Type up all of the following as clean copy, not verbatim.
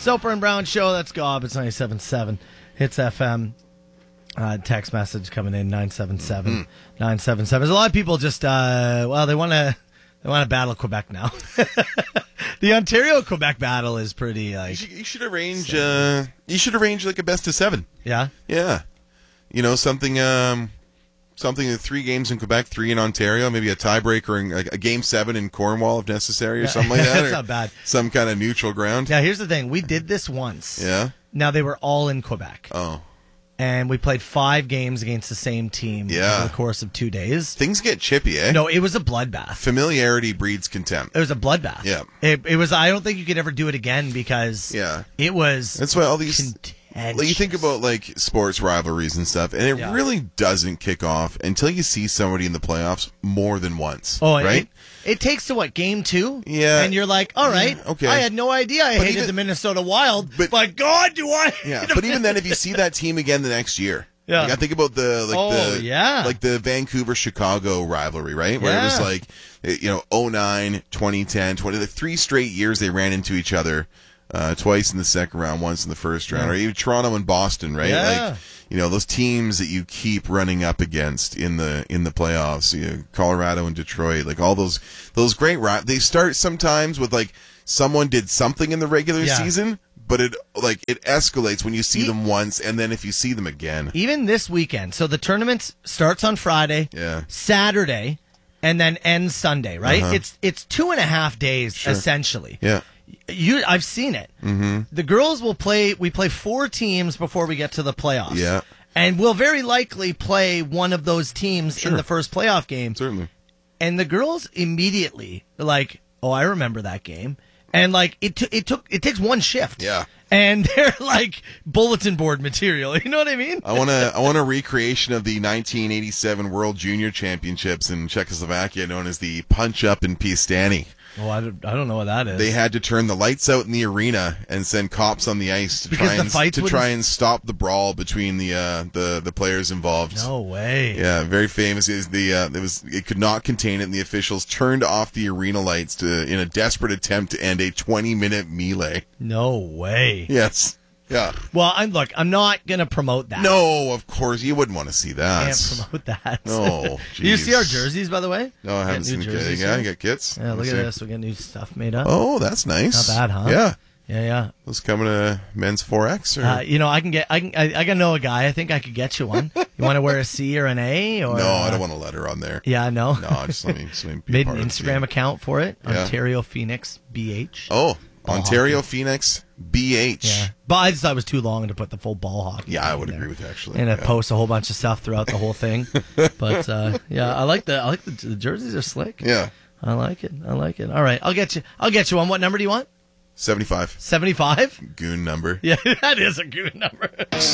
Soper and Brown Show. That's Gob. It's 97.7. Hits FM. Text message coming in 977 977. There's a lot of people just they want to battle Quebec now. The Ontario Quebec battle is pretty you should arrange like a best of 7. Yeah. You know, something 3 games in Quebec, 3 in Ontario, maybe a tiebreaker and like a game 7 in Cornwall if necessary or something like that. That's not bad. Some kind of neutral ground. Yeah, here's the thing. We did this once. Yeah. Now they were all in Quebec. Oh. And we played 5 games against the same team over the course of 2 days. Things get chippy, eh? No, it was a bloodbath. Familiarity breeds contempt. It was a bloodbath. Yeah. It was. I don't think you could ever do it again because it was. That's why all these. Contentious. You think about like sports rivalries and stuff, and it really doesn't kick off until you see somebody in the playoffs more than once. Oh, right? It takes to what, game 2? Yeah. And you're like, all right, okay. I had no idea I hated the Minnesota Wild, but God, do I? Yeah, but even then, if you see that team again the next year. Yeah. Like, I think about the Vancouver-Chicago rivalry, right? Where it was like, 09, 2010, 20, the 3 straight years they ran into each other. Twice in the second round, once in the first round, or even Toronto and Boston, right? Yeah. Like, those teams that you keep running up against in the playoffs, Colorado and Detroit, like all those great they start sometimes with like someone did something in the regular season, but it escalates when you see them once, and then if you see them again. Even this weekend, so the tournament starts on Friday, Saturday, and then ends Sunday, right? It's 2.5 days essentially. Yeah. I've seen it. Mm-hmm. The girls we play 4 teams before we get to the playoffs. Yeah. And we'll very likely play one of those teams in the first playoff game. Certainly. And the girls immediately are like, oh, I remember that game. And like it takes one shift. Yeah. And they're like bulletin board material. You know what I mean? I want a recreation of the 1987 World Junior Championships in Czechoslovakia, known as the Punch Up in Piestany. Oh, I don't know what that is. They had to turn the lights out in the arena and send cops on the ice to try and stop the brawl between the players involved. No way. Yeah, very famous. It could not contain it, and the officials turned off the arena lights in a desperate attempt to end a 20-minute melee. No way. Yes. Yeah. Well, I'm not going to promote that. No, of course. You wouldn't want to see that. Can't promote that. No. Do you see our jerseys, by the way? No, I haven't seen jerseys. Yeah, you got kits. Yeah, look at this. We got new stuff made up. Oh, that's nice. Not bad, huh? Yeah. Yeah. Those coming to men's 4X? Or? I can know a guy. I think I could get you one. You want to wear a C or an A? Or no, I don't want a letter on there. Yeah, no. No, just let me be made part an of Instagram account for it. Yeah. Ontario Phoenix BH. Oh, Ontario Phoenix BH. Yeah. But I just thought it was too long to put the full ball hockey. Yeah, I would agree with you, actually. And post a whole bunch of stuff throughout the whole thing. But I like the jerseys are slick. Yeah. I like it. All right, I'll get you one. What number do you want? 75. 75? Goon number. Yeah, that is a goon number.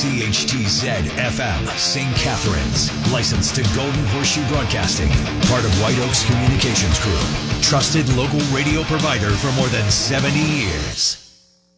CHTZ FM, St. Catharines. Licensed to Golden Horseshoe Broadcasting. Part of White Oaks Communications Group. Trusted local radio provider for more than 70 years.